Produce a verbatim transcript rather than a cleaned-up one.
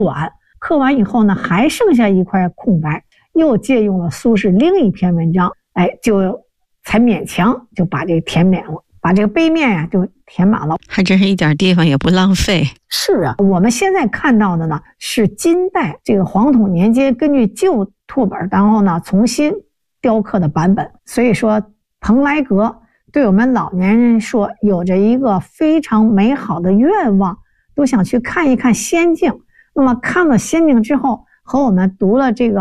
完，刻完以后呢，还剩下一块空白，又借用了苏轼另一篇文章，哎，就才勉强就把这个填满了，把这个碑面呀、啊、就填满了， 还真是一点地方也不浪费。 是啊，我们现在看到的呢是金代这个黄统年间根据旧拓本，然后呢重新雕刻的版本。所以说蓬莱阁对我们老年人说有着一个非常美好的愿望，都想去看一看仙境。那么看了仙境之后，和我们读了这个